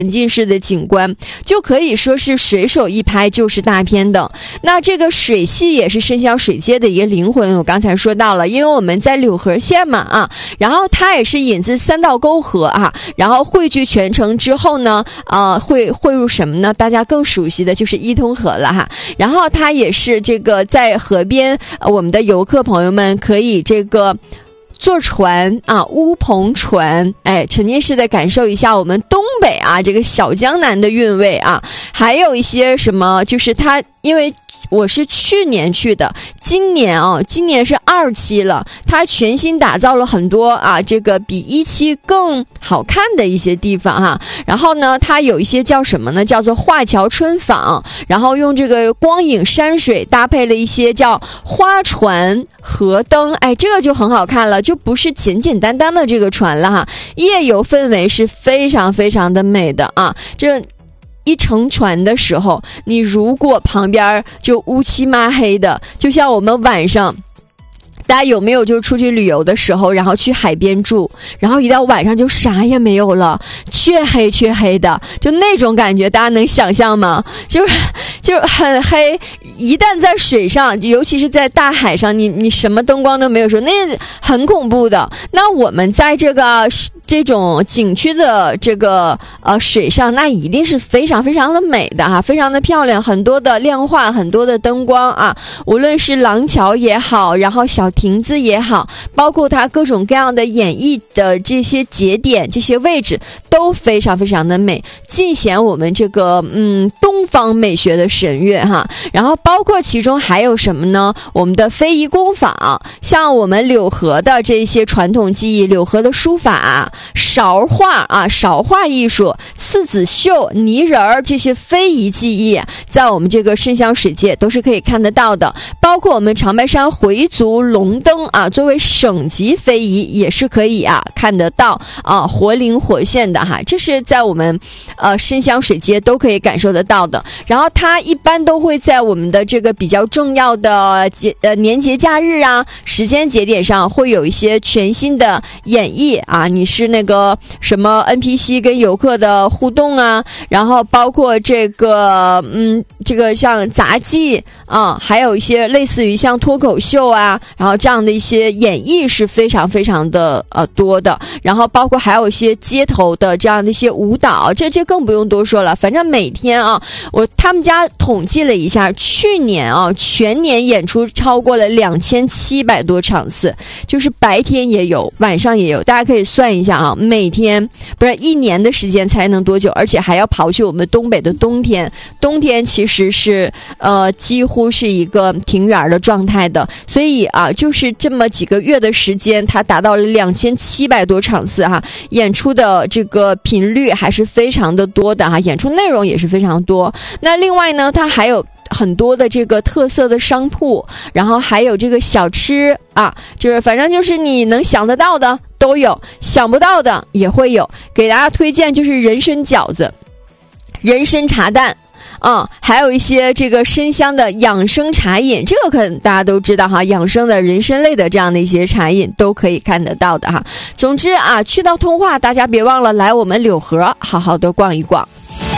沉浸式的景观，就可以说是随手一拍就是大片的。那这个水系也是申乡水街的一个灵魂，我刚才说到了，因为我们在柳河县嘛啊，然后它也是引自三道沟河啊，然后汇聚全城之后呢，会汇入什么呢？大家更熟悉的就是伊通河了哈。然后它也是这个在河边，我们的游客朋友们可以这个坐船啊，乌篷船，沉浸式的感受一下我们东北啊这个小江南的韵味啊。还有一些什么，就是它因为我是去年去的，今年是2期了，它全新打造了很多啊，这个比1期更好看的一些地方哈。然后呢，它有一些叫什么呢？叫做画桥春坊，然后用这个光影山水搭配了一些叫花船河灯，这个就很好看了，就不是简简单单的这个船了哈。夜游氛围是非常非常的美的啊，这一乘船的时候，你如果旁边就乌漆嘛黑的，就像我们晚上大家有没有就出去旅游的时候，然后去海边住，然后一到晚上就啥也没有了，黢黑的，就那种感觉，大家能想象吗？就是很黑，一旦在水上，尤其是在大海上，你什么灯光都没有，说那很恐怖的。那我们在这种景区的这个水上，那一定是非常非常的美的哈，非常的漂亮，很多的亮化，很多的灯光啊，无论是廊桥也好，然后小亭子也好，包括它各种各样的演绎的这些节点，这些位置都非常非常的美，尽显我们这个东方美学的神韵哈。然后包括其中还有什么呢？我们的非遗工坊，像我们柳河的这些传统技艺，柳河的书法、勺画艺术、刺子绣、泥人儿，这些非遗技艺在我们这个申乡水界都是可以看得到的。包括我们长白山回族龙灯啊，作为省级非遗也是可以看得到活灵活现的哈，这是在我们申乡水街都可以感受得到的。然后它一般都会在我们的这个比较重要的年节假日啊，时间节点上会有一些全新的演绎啊，你是那个什么 NPC 跟游客的互动啊，然后包括这个像杂技啊，还有一些类似于像脱口秀啊，然后这样的一些演绎是非常非常的多的。然后包括还有一些街头的这样的一些舞蹈，这更不用多说了。反正每天他们家统计了一下，去年全年演出超过了2700多场次，就是白天也有，晚上也有，大家可以算一下每天不是1年的时间才能多久，而且还要刨去我们东北的冬天其实是几乎是一个停园的状态的，所以就是这么几个月的时间，它达到了2700多场次哈，演出的这个频率还是非常的多的哈，演出内容也是非常多。那另外呢，它还有很多的这个特色的商铺，然后还有这个小吃就是反正就是你能想得到的都有，想不到的也会有。给大家推荐就是人参饺子、人参茶蛋还有一些这个参乡的养生茶饮，这个可能大家都知道哈，养生的人参类的这样的一些茶饮都可以看得到的哈。总之去到通化，大家别忘了来我们柳河好好的逛一逛。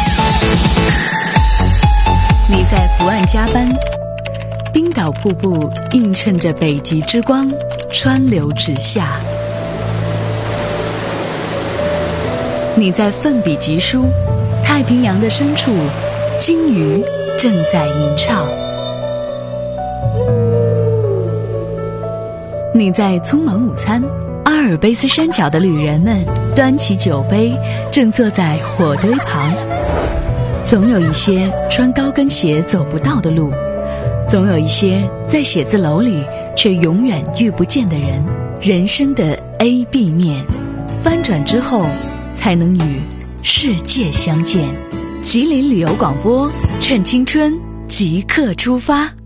你在伏岸加班，冰岛瀑布映衬着北极之光，川流直下。你在奋笔疾书，太平洋的深处，鲸鱼正在吟唱。你在匆忙午餐，阿尔卑斯山脚的旅人们端起酒杯，正坐在火堆旁。总有一些穿高跟鞋走不到的路，总有一些在写字楼里却永远遇不见的人。人生的 A、B 面，翻转之后才能与世界相见。吉林旅游广播，趁青春即刻出发。